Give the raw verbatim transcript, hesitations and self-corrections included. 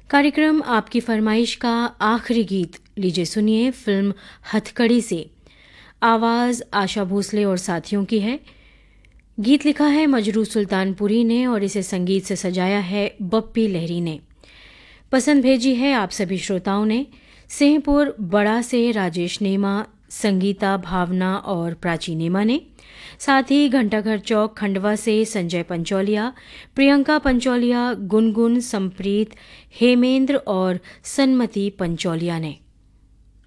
कार्यक्रम आपकी फरमाइश का आखिरी गीत लीजिए सुनिए फिल्म हथकड़ी से। आवाज़ आशा भोसले और साथियों की है। गीत लिखा है मजरू सुल्तानपुरी ने और इसे संगीत से सजाया है बप्पी लहरी ने। पसंद भेजी है आप सभी श्रोताओं ने। सिंहपुर बड़ा से राजेश नेमा, संगीता, भावना और प्राची नेमा ने। साथ ही घंटाघर चौक खंडवा से संजय पंचौलिया, प्रियंका पंचौलिया, गुनगुन, संप्रीत, हेमेंद्र और सन्मति पंचौलिया ने।